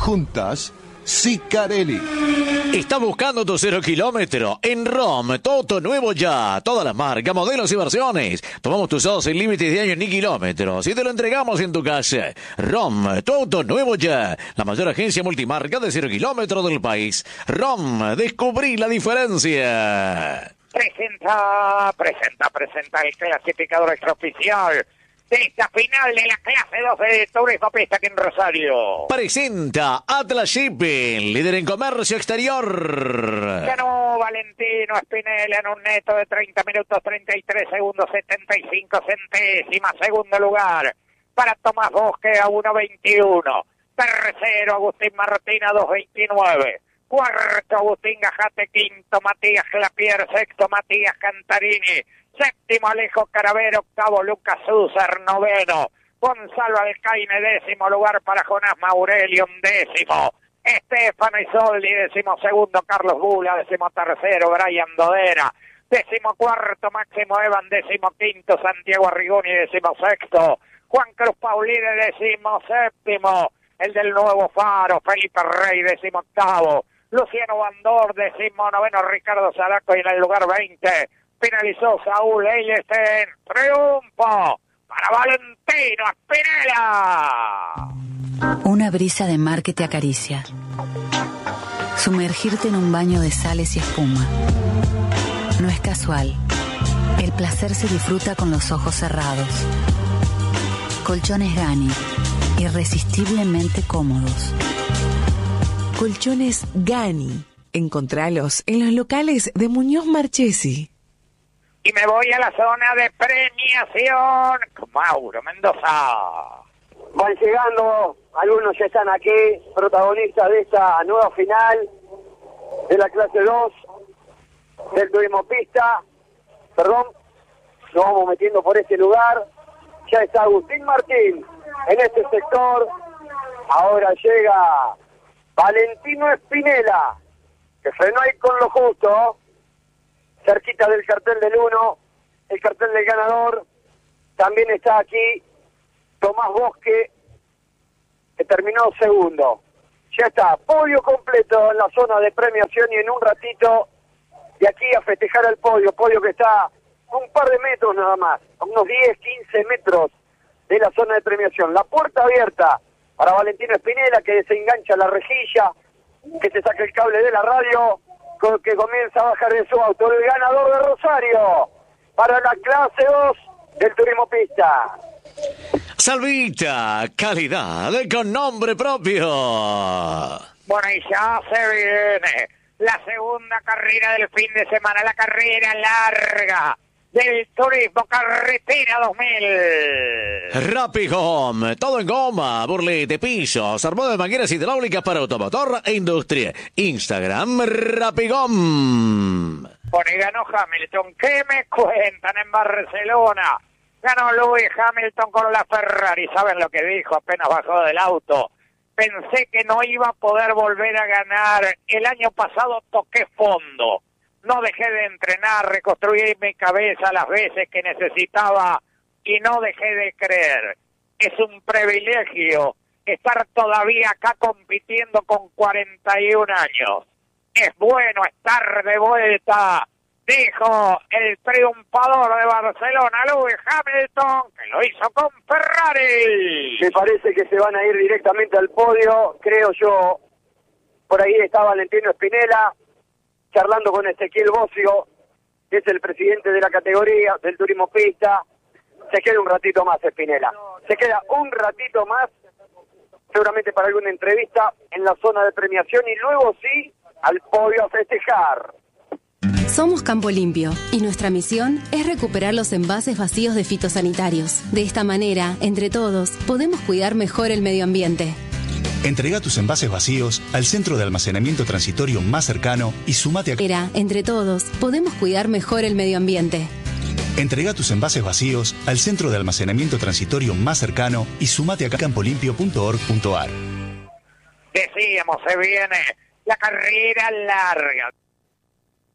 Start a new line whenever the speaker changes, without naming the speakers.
juntas, Sicarelli.
¿Estás buscando tu 0 kilómetro? En ROM, todo nuevo ya. Todas las marcas, modelos y versiones. Tomamos tus usados sin límites de años ni kilómetros y te lo entregamos en tu casa. ROM, todo nuevo ya. La mayor agencia multimarca de 0 kilómetros del país. ROM, descubrí la diferencia.
Presenta el clasificador extraoficial de esta final de la clase 12 de Turismo Pista aquí en Rosario.
Presenta Atlas Shipping, líder en comercio exterior.
Ganó Valentino Spinella en un neto de 30 minutos 33 segundos 75 centésimas. Segundo lugar para Tomás Bosque a 1.21. Tercero Agustín Martín a 2.29. Cuarto Agustín Gajate. Quinto Matías Clapier. Sexto Matías Cantarini. Séptimo Alejo Caravero. Octavo Lucas Úzar. Noveno Gonzalo Alcaine. Décimo lugar para Jonás Maurelli. Undécimo Estefano Isoldi. Décimo segundo Carlos Bula. Décimo tercero Brian Dodera. Décimo cuarto Máximo Evan. Décimo quinto Santiago Arrigoni. Décimo sexto Juan Cruz Paulini. Décimo séptimo el del Nuevo Faro Felipe Rey. Décimo octavo Luciano Bandor. Décimo noveno Ricardo Zaraco. Y en el lugar 20 finalizó Saúl Eilestein. Triunfo para Valentino Spinella.
Una brisa de mar que te acaricia. Sumergirte en un baño de sales y espuma. No es casual. El placer se disfruta con los ojos cerrados. Colchones Gani. Irresistiblemente cómodos.
Colchones Gani. Encontralos en los locales de Muñoz Marchesi.
Y me voy a la zona de premiación con Mauro Mendoza.
Van llegando, algunos ya están aquí, protagonistas de esta nueva final de la clase 2 del Turismo Pista. Nos vamos metiendo por este lugar. Ya está Agustín Martín en este sector. Ahora llega Valentino Spinella, que frenó ahí con lo justo, cerquita del cartel del 1, el cartel del ganador. También está aquí Tomás Bosque, que terminó segundo. Ya está, podio completo en la zona de premiación, y en un ratito de aquí a festejar el podio que está a un par de metros nada más, a unos 10, 15 metros de la zona de premiación. La puerta abierta para Valentino Spinella, que desengancha la rejilla, que se saca el cable de la radio, que comienza a bajar de su auto. El ganador de Rosario para la clase 2 del Turismo Pista.
Salvita, calidad con nombre propio.
Bueno, y ya se viene la segunda carrera del fin de semana, la carrera larga del Turismo Carretera 2000.
Rapid Home, todo en goma, burlete, pisos, armado de mangueras hidráulicas para automotor e industria. Instagram, Rapid Home.
Bueno, y ganó Hamilton. ¿Qué me cuentan en Barcelona? Ganó Lewis Hamilton con la Ferrari. ¿Saben lo que dijo apenas bajó del auto? Pensé que no iba a poder volver a ganar. El año pasado toqué fondo. No dejé de entrenar, reconstruí mi cabeza las veces que necesitaba y no dejé de creer. Es un privilegio estar todavía acá compitiendo con 41 años. Es bueno estar de vuelta, dijo el triunfador de Barcelona, Lewis Hamilton, que lo hizo con Ferrari.
Me parece que se van a ir directamente al podio, creo yo. Por ahí está Valentino Spinella, charlando con Ezequiel Bocio, que es el presidente de la categoría del Turismo Pista. Se queda un ratito más Spinella. Se queda un ratito más, seguramente para alguna entrevista en la zona de premiación, y luego sí, al podio a festejar.
Somos Campo Limpio y nuestra misión es recuperar los envases vacíos de fitosanitarios. De esta manera, entre todos, podemos cuidar mejor el medio ambiente.
Entrega tus envases vacíos al centro de almacenamiento transitorio más cercano y sumate a...
Entre todos, podemos cuidar mejor el medio ambiente.
Entrega tus envases vacíos al centro de almacenamiento transitorio más cercano y sumate a campolimpio.org.ar.
Decíamos, se viene la carrera larga.